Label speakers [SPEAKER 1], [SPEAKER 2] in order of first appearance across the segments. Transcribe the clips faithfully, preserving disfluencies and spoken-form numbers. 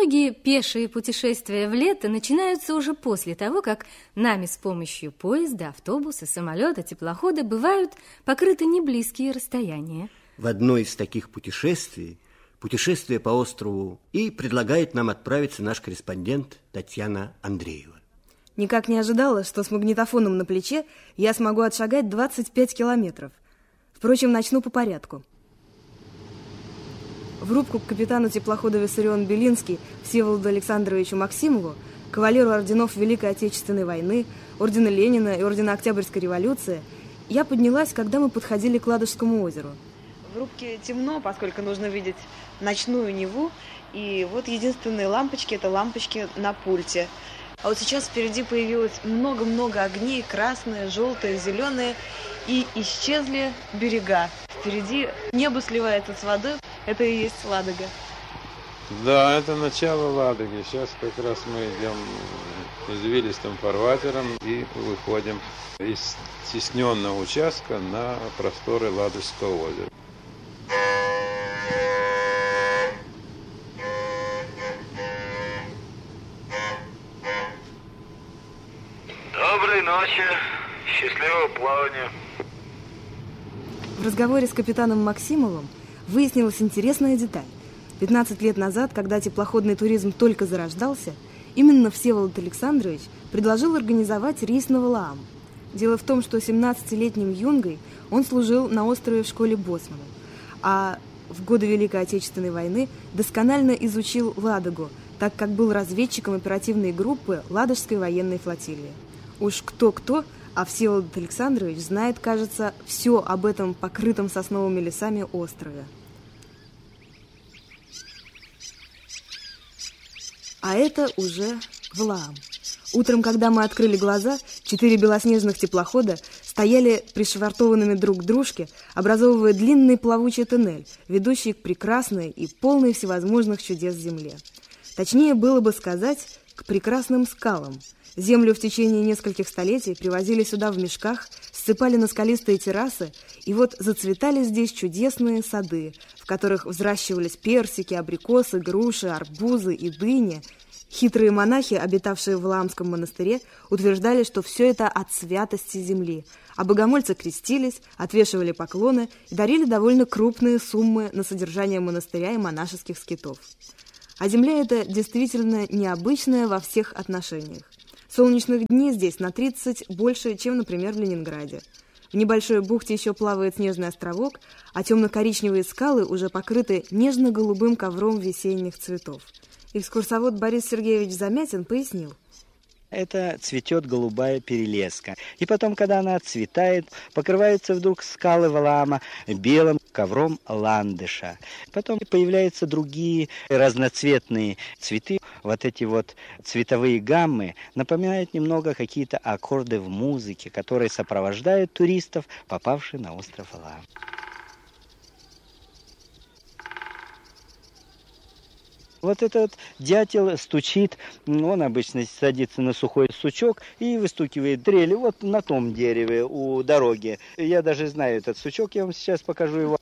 [SPEAKER 1] Многие пешие путешествия в лето начинаются уже после того, как нами с помощью поезда, автобуса, самолета, теплохода бывают покрыты неблизкие расстояния.
[SPEAKER 2] В одно из таких путешествий, путешествие по острову, и предлагает нам отправиться наш корреспондент Татьяна Андреева.
[SPEAKER 3] Никак не ожидала, что с магнитофоном на плече я смогу отшагать двадцать пять километров. Впрочем, начну по порядку. В рубку к капитану теплохода Виссарион Белинский Всеволоду Александровичу Максимову, кавалеру орденов Великой Отечественной войны, ордена Ленина и ордена Октябрьской революции, я поднялась, когда мы подходили к Ладожскому озеру. В рубке темно, поскольку нужно видеть ночную Неву, и вот единственные лампочки – это лампочки на пульте. А вот сейчас впереди появилось много-много огней, красные, желтые, зеленые, и исчезли берега. Впереди небо сливается с водой, это и есть Ладога.
[SPEAKER 4] Да, это начало Ладоги. Сейчас как раз мы идем извилистым фарватером и выходим из стесненного участка на просторы Ладожского озера.
[SPEAKER 5] Доброй ночи, счастливого плавания.
[SPEAKER 3] В разговоре с капитаном Максимовым выяснилась интересная деталь. пятнадцать лет назад, когда теплоходный туризм только зарождался, именно Всеволод Александрович предложил организовать рейс на Валаам. Дело в том, что семнадцатилетним юнгой он служил на острове в школе Боцмана, а в годы Великой Отечественной войны досконально изучил Ладогу, так как был разведчиком оперативной группы Ладожской военной флотилии. Уж кто-кто, а Всеволод Александрович знает, кажется, все об этом покрытом сосновыми лесами острове. А это уже Валаам. Утром, когда мы открыли глаза, четыре белоснежных теплохода стояли пришвартованными друг к дружке, образовывая длинный плавучий туннель, ведущий к прекрасной и полной всевозможных чудес земле. Точнее было бы сказать, к прекрасным скалам. Землю в течение нескольких столетий привозили сюда в мешках, ссыпали на скалистые террасы, и вот зацветали здесь чудесные сады, в которых взращивались персики, абрикосы, груши, арбузы и дыни. Хитрые монахи, обитавшие в Валаамском монастыре, утверждали, что все это от святости земли, а богомольцы крестились, отвешивали поклоны и дарили довольно крупные суммы на содержание монастыря и монашеских скитов. А земля эта действительно необычная во всех отношениях. Солнечных дней здесь на тридцать больше, чем, например, в Ленинграде. В небольшой бухте еще плавает снежный островок, а темно-коричневые скалы уже покрыты нежно-голубым ковром весенних цветов. Экскурсовод Борис Сергеевич Замятин пояснил.
[SPEAKER 6] Это цветет голубая перелеска. И потом, когда она отцветает, покрываются вдруг скалы Валаама белым ковром ландыша. Потом появляются другие разноцветные цветы. Вот эти вот цветовые гаммы напоминают немного какие-то аккорды в музыке, которые сопровождают туристов, попавших на остров Валаам. Вот этот дятел стучит, он обычно садится на сухой сучок и выстукивает дрели вот на том дереве у дороги. Я даже знаю этот сучок, я вам сейчас покажу его.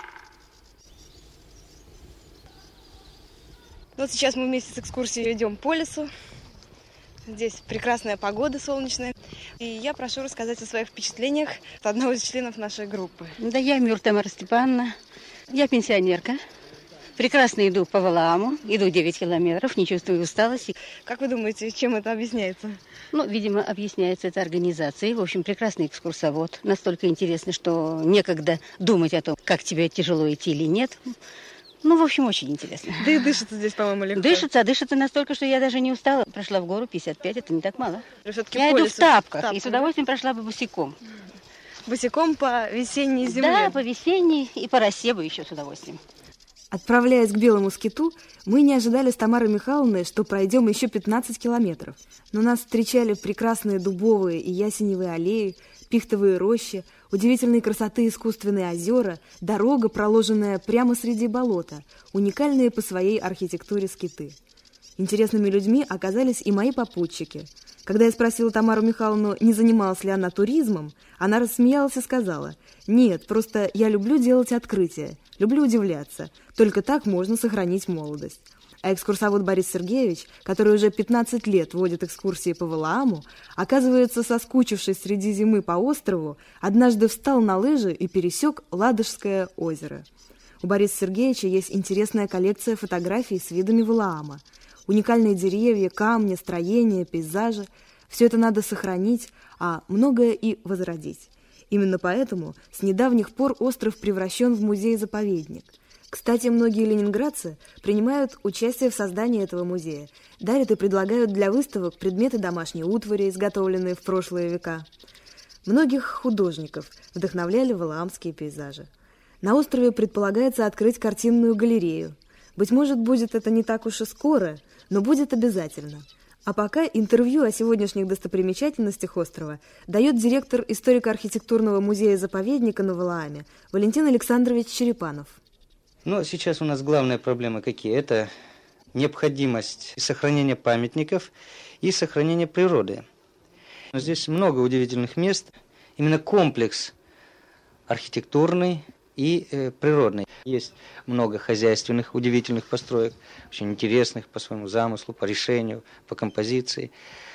[SPEAKER 3] Вот сейчас мы вместе с экскурсией идем по лесу. Здесь прекрасная погода солнечная. И я прошу рассказать о своих впечатлениях от одного из членов нашей группы.
[SPEAKER 7] Да, я Мюр Тамара Степановна. Я пенсионерка. Прекрасно иду по Валааму, иду девять километров, не чувствую усталости.
[SPEAKER 3] Как вы думаете, чем это объясняется?
[SPEAKER 7] Ну, видимо, объясняется это организацией. В общем, прекрасный экскурсовод. Настолько интересно, что некогда думать о том, как тебе тяжело идти или нет. Ну, в общем, очень интересно.
[SPEAKER 3] Да и дышится здесь, по-моему, легко.
[SPEAKER 7] Дышится, дышится настолько, что я даже не устала. Прошла в гору пятьдесят пять, это не так мало.
[SPEAKER 3] Я
[SPEAKER 7] иду в тапках,
[SPEAKER 3] тапках,
[SPEAKER 7] и с удовольствием прошла бы босиком.
[SPEAKER 3] Босиком по весенней земле?
[SPEAKER 7] Да, по весенней и по росе бы еще с удовольствием.
[SPEAKER 3] Отправляясь к Белому скиту, мы не ожидали с Тамарой Михайловной, что пройдем еще пятнадцать километров. Но нас встречали прекрасные дубовые и ясеневые аллеи, пихтовые рощи, удивительной красоты искусственные озера, дорога, проложенная прямо среди болота, уникальные по своей архитектуре скиты. Интересными людьми оказались и мои попутчики. Когда я спросила Тамару Михайловну, не занималась ли она туризмом, она рассмеялась и сказала: «Нет, просто я люблю делать открытия, люблю удивляться. Только так можно сохранить молодость». А экскурсовод Борис Сергеевич, который уже пятнадцать лет водит экскурсии по Валааму, оказывается, соскучившись среди зимы по острову, однажды встал на лыжи и пересек Ладожское озеро. У Бориса Сергеевича есть интересная коллекция фотографий с видами Валаама. Уникальные деревья, камни, строения, пейзажи – все это надо сохранить, а многое и возродить. Именно поэтому с недавних пор остров превращен в музей-заповедник. Кстати, многие ленинградцы принимают участие в создании этого музея, дарят и предлагают для выставок предметы домашней утвари, изготовленные в прошлые века. Многих художников вдохновляли валаамские пейзажи. На острове предполагается открыть картинную галерею. Быть может, будет это не так уж и скоро, но будет обязательно. А пока интервью о сегодняшних достопримечательностях острова дает директор историко-архитектурного музея-заповедника на Валааме Валентин Александрович Черепанов.
[SPEAKER 6] Ну, сейчас у нас главные проблемы какие? Это необходимость сохранения памятников и сохранения природы. Здесь много удивительных мест, именно комплекс архитектурный и э, природный. Есть много хозяйственных, удивительных построек, очень интересных по своему замыслу, по решению, по композиции.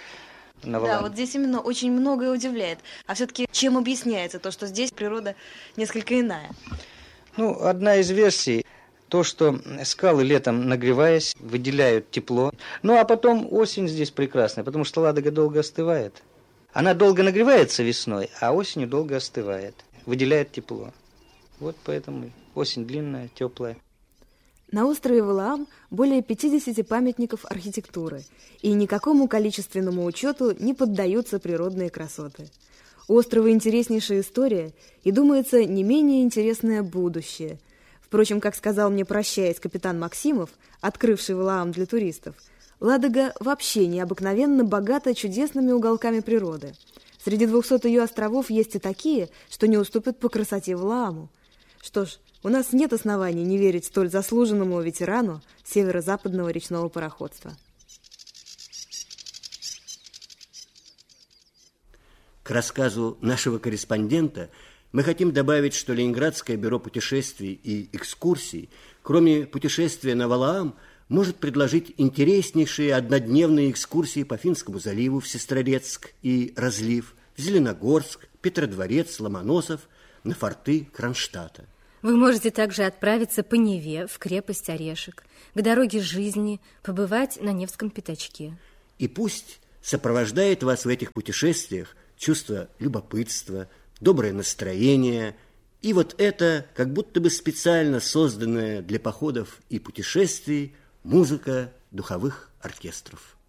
[SPEAKER 3] Да, вот здесь именно очень многое удивляет. А все-таки чем объясняется то, что здесь природа несколько иная?
[SPEAKER 6] Ну, одна из версий, то, что скалы летом, нагреваясь, выделяют тепло. Ну, а потом осень здесь прекрасная, потому что Ладога долго остывает. Она долго нагревается весной, а осенью долго остывает, выделяет тепло. Вот поэтому осень длинная, теплая.
[SPEAKER 3] На острове Валаам более пятидесяти памятников архитектуры, и никакому количественному учету не поддаются природные красоты. У острова интереснейшая история и, думается, не менее интересное будущее. Впрочем, как сказал мне, прощаясь, капитан Максимов, открывший Валаам для туристов, Ладога вообще необыкновенно богата чудесными уголками природы. Среди двухсот ее островов есть и такие, что не уступят по красоте Валааму. Что ж, у нас нет оснований не верить столь заслуженному ветерану северо-западного речного пароходства.
[SPEAKER 2] К рассказу нашего корреспондента мы хотим добавить, что Ленинградское бюро путешествий и экскурсий, кроме путешествия на Валаам, может предложить интереснейшие однодневные экскурсии по Финскому заливу в Сестрорецк и Разлив, в Зеленогорск, Петродворец, Ломоносов, на форты Кронштадта.
[SPEAKER 1] Вы можете также отправиться по Неве в крепость Орешек, к дороге жизни, побывать на Невском пятачке.
[SPEAKER 2] И пусть сопровождает вас в этих путешествиях чувство любопытства, доброе настроение и вот это, как будто бы специально созданное для походов и путешествий, музыка духовых оркестров.